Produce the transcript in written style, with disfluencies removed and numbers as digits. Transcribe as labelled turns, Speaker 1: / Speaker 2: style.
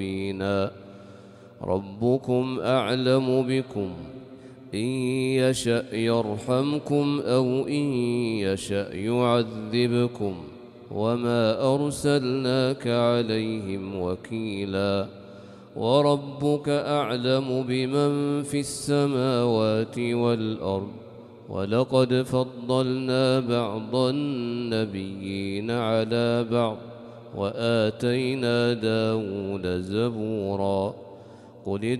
Speaker 1: ربكم أعلم بكم إن يشأ يرحمكم أو إن يشأ يعذبكم وما أرسلناك عليهم وكيلا وربك أعلم بمن في السماوات والأرض ولقد فضلنا بعض النبيين على بعض وآتينا داود زبورا قل